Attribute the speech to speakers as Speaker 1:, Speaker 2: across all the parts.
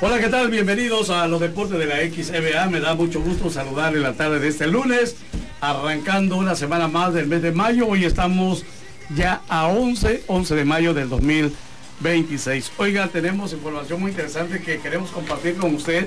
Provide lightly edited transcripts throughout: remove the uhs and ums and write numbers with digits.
Speaker 1: Hola, ¿qué tal? Bienvenidos a los deportes de la XBA. Me da mucho gusto saludarle la tarde de este lunes, arrancando una semana más del mes de mayo. Hoy estamos ya a 11 de mayo del 2026. Oiga, tenemos información muy interesante que queremos compartir con usted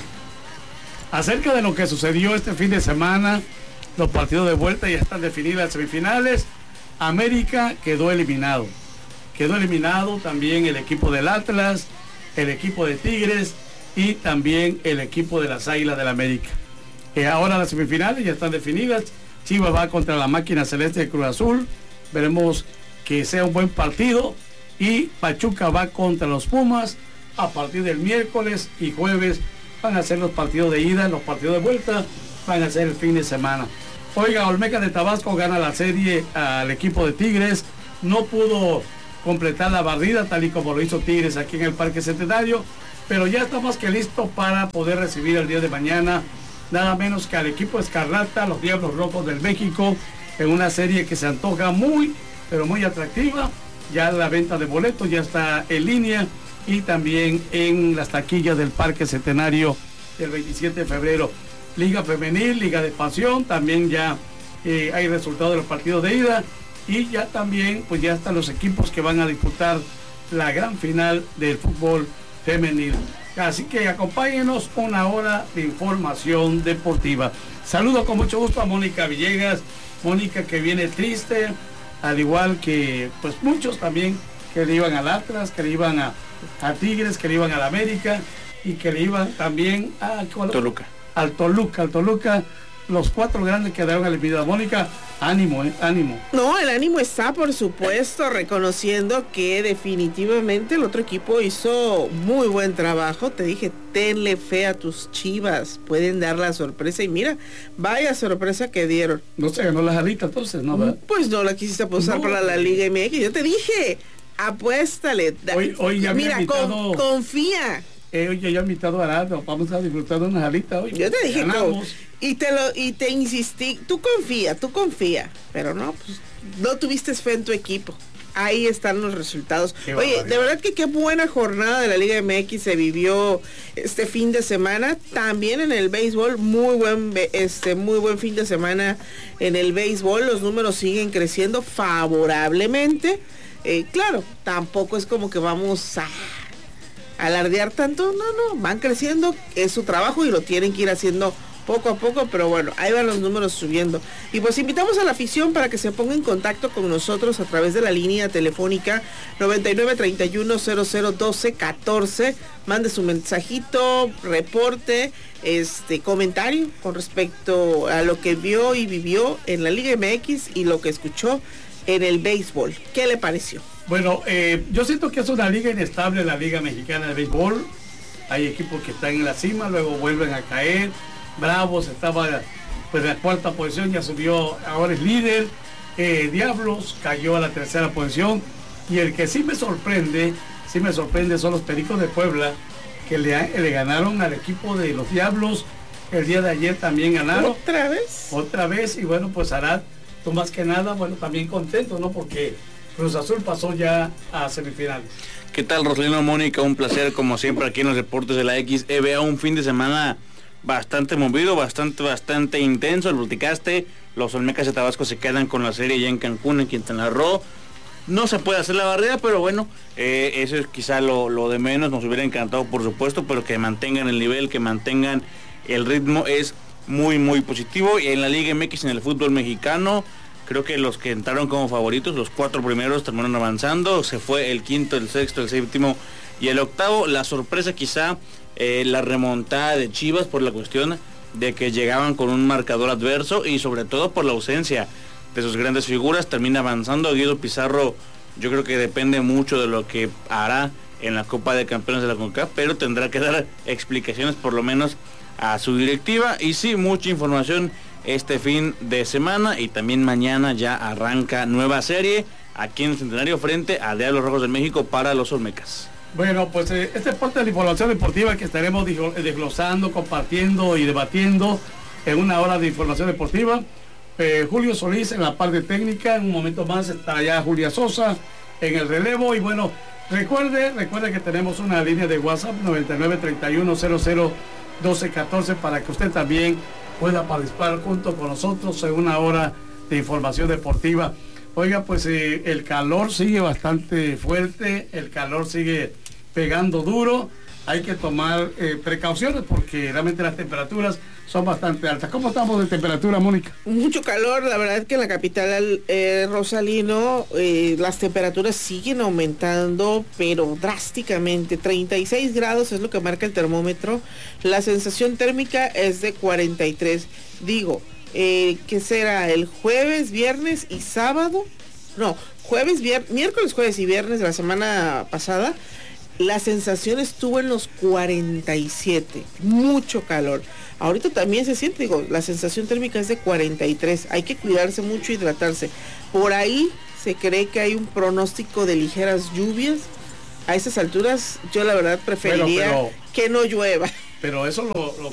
Speaker 1: acerca de lo que sucedió este fin de semana. Los partidos de vuelta ya están definidas las semifinales. América quedó eliminado. Quedó eliminado también el equipo del Atlas, el equipo de Tigres y también el equipo de las Águilas del América. Ahora las semifinales ya están definidas. Chivas va contra la máquina celeste de Cruz Azul. Veremos que sea un buen partido. Y Pachuca va contra los Pumas. A partir del miércoles y jueves van a ser los partidos de ida. Los partidos de vuelta van a ser el fin de semana. Oiga, Olmeca de Tabasco gana la serie al equipo de Tigres. No pudo completar la barrida tal y como lo hizo Tigres aquí en el Parque Centenario, pero ya está más que listo para poder recibir el día de mañana nada menos que al equipo Escarlata, los Diablos Rojos del México, en una serie que se antoja muy, pero muy atractiva. Ya la venta de boletos ya está en línea y también en las taquillas del Parque Centenario el 27 de febrero. Liga Femenil, Liga de Pasión, también ya hay resultados de los partidos de ida. Y ya también, pues ya están los equipos que van a disputar la gran final del fútbol femenil. Así que acompáñenos una hora de información deportiva. Saludo con mucho gusto a Mónica Villegas. Mónica que viene triste, al igual que pues muchos también que le iban al Atlas, que le iban a Tigres, que le iban al América y que le iban también a
Speaker 2: Toluca.
Speaker 1: Al Toluca. Los 4 grandes quedaron eliminados. Mónica, ánimo, ánimo.
Speaker 3: No, el ánimo está, por supuesto, reconociendo que definitivamente el otro equipo hizo muy buen trabajo. Te dije, tenle fe a tus Chivas, pueden dar la sorpresa. Y mira, vaya sorpresa que dieron.
Speaker 1: No se ganó la jarrita entonces, ¿no? ¿Verdad?
Speaker 3: Pues no la quisiste apostar para la Liga MX. Yo te dije, apuéstale.
Speaker 1: Hoy ya
Speaker 3: mira, confía.
Speaker 1: Oye, ya he invitado a Arado, vamos a disfrutar de una jarita hoy.
Speaker 3: Yo te dije, y te insistí, tú confía, pero no, pues no tuviste fe en tu equipo. Ahí están los resultados. Oye, de verdad que qué buena jornada de la Liga MX se vivió este fin de semana. También en el béisbol, muy buen fin de semana en el béisbol. Los números siguen creciendo favorablemente. Claro, tampoco es como que vamos a alardear tanto, no, van creciendo, es su trabajo y lo tienen que ir haciendo poco a poco, pero bueno, ahí van los números subiendo. Y pues invitamos a la afición para que se ponga en contacto con nosotros a través de la línea telefónica 9931001214, mande su mensajito, reporte, comentario con respecto a lo que vio y vivió en la Liga MX y lo que escuchó en el béisbol. ¿Qué le pareció?
Speaker 1: Bueno, yo siento que es una liga inestable, la Liga Mexicana de Béisbol. Hay equipos que están en la cima, luego vuelven a caer. Bravos estaba pues en la 4ª posición, ya subió, ahora es líder. Diablos cayó a la 3ª posición. Y el que sí me sorprende son los Pericos de Puebla, que le ganaron al equipo de los Diablos. El día de ayer también ganaron. ¿Otra vez? Y bueno, pues Arad, tú más que nada, bueno, también contento, ¿no? Porque Cruz Azul pasó ya a semifinales.
Speaker 2: ¿Qué tal, Rosalino, Mónica? Un placer, como siempre, aquí en los deportes de la XBA. Un fin de semana bastante movido, bastante intenso. Lo platicaste, los Olmecas de Tabasco se quedan con la serie ya en Cancún, en Quintana Roo. No se puede hacer la barrera, pero bueno, eso es quizá lo de menos. Nos hubiera encantado, por supuesto, pero que mantengan el nivel, que mantengan el ritmo es muy, muy positivo. Y en la Liga MX, en el fútbol mexicano, creo que los que entraron como favoritos, los 4 primeros terminaron avanzando. Se fue el 5º, el 6º, el 7º y el 8º. La sorpresa quizá la remontada de Chivas por la cuestión de que llegaban con un marcador adverso y sobre todo por la ausencia de sus grandes figuras. Termina avanzando Guido Pizarro. Yo creo que depende mucho de lo que hará en la Copa de Campeones de la CONCACAF, pero tendrá que dar explicaciones por lo menos a su directiva. Y sí, mucha información este fin de semana y también mañana ya arranca nueva serie aquí en el Centenario frente a Diablos Rojos de México para los Olmecas.
Speaker 1: Bueno, pues esta es parte de la información deportiva que estaremos desglosando, compartiendo y debatiendo en una hora de información deportiva. Julio Solís en la parte técnica, en un momento más está ya Julia Sosa en el relevo y bueno, Recuerde que tenemos una línea de WhatsApp 9931001214 para que usted también pueda participar junto con nosotros en una hora de información deportiva. Oiga, pues el calor sigue bastante fuerte, el calor sigue pegando duro. Hay que tomar precauciones porque realmente las temperaturas son bastante altas. ¿Cómo estamos de temperatura, Mónica?
Speaker 3: Mucho calor, la verdad es que en la capital Rosalino las temperaturas siguen aumentando, pero drásticamente. 36 grados es lo que marca el termómetro. La sensación térmica es de 43. Digo, ¿qué será? ¿El jueves, viernes y sábado? No, miércoles, jueves y viernes de la semana pasada. La sensación estuvo en los 47, mucho calor. Ahorita también se siente, digo, la sensación térmica es de 43. Hay que cuidarse mucho, hidratarse. Por ahí se cree que hay un pronóstico de ligeras lluvias. A esas alturas yo la verdad preferiría que no llueva.
Speaker 1: Pero eso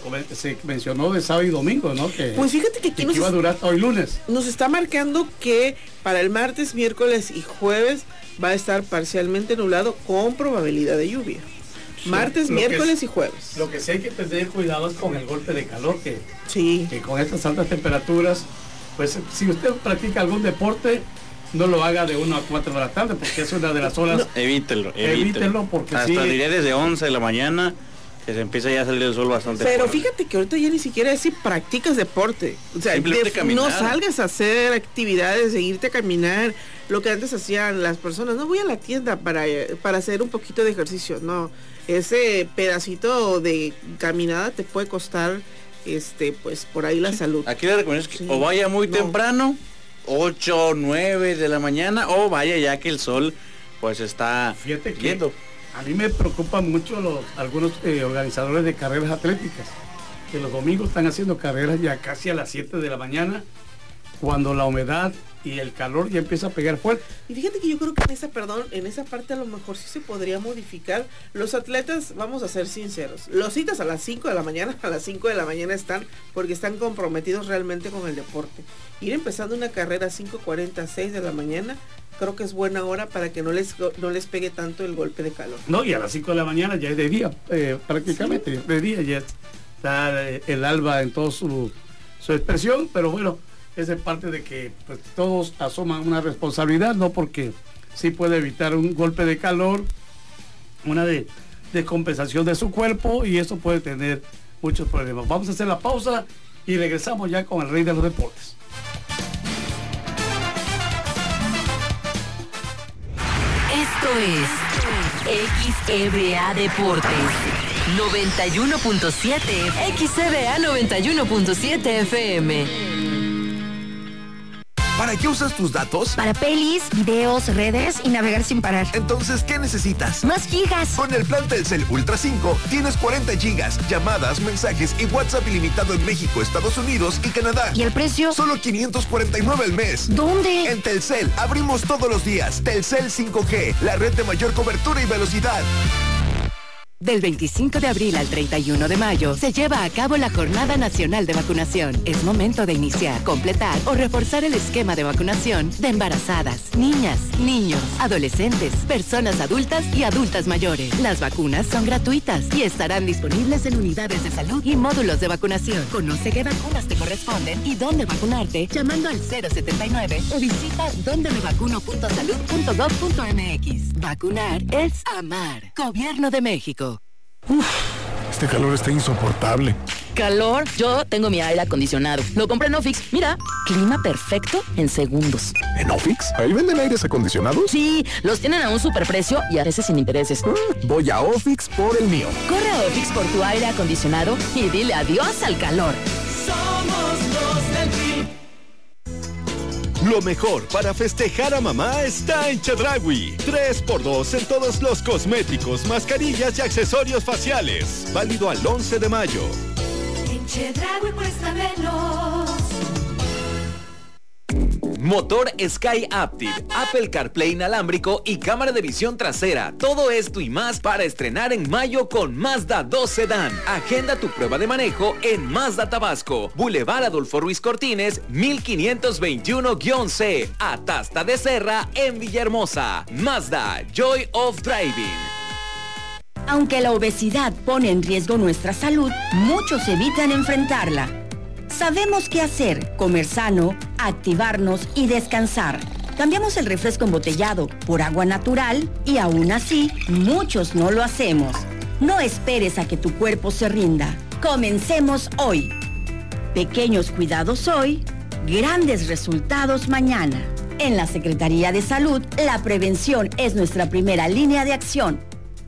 Speaker 1: se mencionó de sábado y domingo, ¿no?
Speaker 3: Pues fíjate que aquí
Speaker 1: iba a durar hasta hoy lunes.
Speaker 3: Nos está marcando que para el martes, miércoles y jueves va a estar parcialmente nublado con probabilidad de lluvia. Martes, miércoles y jueves.
Speaker 1: Lo que sí hay que tener cuidado es con el golpe de calor que con estas altas temperaturas, pues si usted practica algún deporte, no lo haga de 1 a 4 de la tarde porque es una de las horas.
Speaker 2: No, evítelo
Speaker 1: porque
Speaker 2: hasta diré desde 11 de la mañana que se empieza ya a salir el sol bastante
Speaker 3: Pero
Speaker 2: fuerte.
Speaker 3: Fíjate que ahorita ya ni siquiera es si practicas deporte. O sea, no salgas a hacer actividades, de irte a caminar. Lo que antes hacían las personas, no voy a la tienda para hacer un poquito de ejercicio. No, ese pedacito de caminada te puede costar pues por ahí la salud.
Speaker 2: Aquí le recomiendo que o vaya muy temprano, 8 o 9 de la mañana, o vaya ya que el sol pues está
Speaker 1: viendo. A mí me preocupan mucho algunos organizadores de carreras atléticas, que los domingos están haciendo carreras ya casi a las 7 de la mañana, cuando la humedad y el calor ya empieza a pegar fuerte.
Speaker 3: Y fíjate que yo creo que en esa parte a lo mejor sí se podría modificar. Los atletas, vamos a ser sinceros, los citas a las 5 de la mañana, están porque están comprometidos realmente con el deporte. Ir empezando una carrera a 5:40, 6 de la mañana, creo que es buena hora para que no les pegue tanto el golpe de calor.
Speaker 1: No, y a las 5 de la mañana ya es de día, prácticamente, de día ya está el alba en toda su expresión, pero bueno, es de parte de que pues, todos asuman una responsabilidad, ¿no? Porque sí puede evitar un golpe de calor, una descompensación de su cuerpo, y eso puede tener muchos problemas. Vamos a hacer la pausa y regresamos ya con el rey de los deportes.
Speaker 4: Esto es XEBA Deportes 91.7, XEBA 91.7 FM.
Speaker 5: ¿Para qué usas tus datos?
Speaker 6: Para pelis, videos, redes y navegar sin parar.
Speaker 5: Entonces, ¿qué necesitas?
Speaker 6: ¡Más gigas!
Speaker 5: Con el plan Telcel Ultra 5 tienes 40 gigas, llamadas, mensajes y WhatsApp ilimitado en México, Estados Unidos y Canadá.
Speaker 6: ¿Y el precio?
Speaker 5: Solo $549 al mes.
Speaker 6: ¿Dónde?
Speaker 5: En Telcel, abrimos todos los días. Telcel 5G, la red de mayor cobertura y velocidad.
Speaker 7: Del 25 de abril al 31 de mayo se lleva a cabo la Jornada Nacional de Vacunación. Es momento de iniciar, completar o reforzar el esquema de vacunación de embarazadas, niñas, niños, adolescentes, personas adultas y adultas mayores. Las vacunas son gratuitas y estarán disponibles en unidades de salud y módulos de vacunación. Conoce qué vacunas te corresponden y dónde vacunarte llamando al 079 o visita dondemevacuno.salud.gov.mx. Vacunar es amar. Gobierno de México.
Speaker 8: Este calor está insoportable.
Speaker 9: ¿Calor? Yo tengo mi aire acondicionado. Lo compré en Ofix. Mira, clima perfecto en segundos.
Speaker 8: ¿En Ofix? ¿Ahí venden aires acondicionados?
Speaker 9: Sí, los tienen a un superprecio y a veces sin intereses.
Speaker 8: Voy a Ofix por el mío.
Speaker 9: Corre a Ofix por tu aire acondicionado y dile adiós al calor.
Speaker 10: Somos los del Tri.
Speaker 11: Lo mejor para festejar a mamá está en Chedraui. 3x2 en todos los cosméticos, mascarillas y accesorios faciales. Válido al 11 de mayo.
Speaker 10: En Chedraui cuesta menos.
Speaker 12: motor Sky Active, Apple CarPlay inalámbrico y cámara de visión trasera. Todo esto y más para estrenar en mayo con Mazda 2 Sedán. Agenda tu prueba de manejo en Mazda Tabasco, Boulevard Adolfo Ruiz Cortines, 1521-C, Atasta de Serra en Villahermosa. Mazda, Joy of Driving.
Speaker 13: Aunque la obesidad pone en riesgo nuestra salud, muchos evitan enfrentarla. Sabemos qué hacer: comer sano, activarnos y descansar. Cambiamos el refresco embotellado por agua natural y aún así, muchos no lo hacemos. No esperes a que tu cuerpo se rinda. Comencemos hoy. Pequeños cuidados hoy, grandes resultados mañana. En la Secretaría de Salud, la prevención es nuestra primera línea de acción.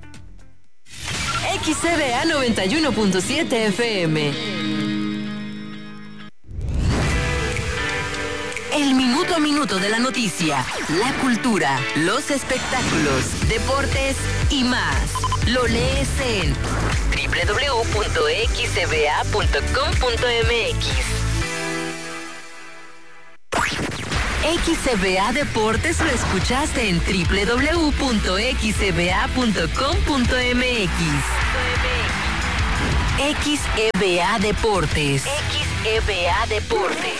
Speaker 4: XCBA 91.7 FM. El minuto a minuto de la noticia, la cultura, los espectáculos, deportes y más. Lo lees en www.xcba.com.mx. XCBA Deportes lo escuchaste en www.xcba.com.mx. XEBA Deportes. XEBA Deportes.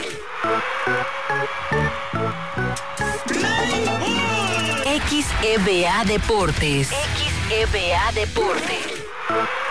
Speaker 4: XEBA Deportes. XEBA Deportes.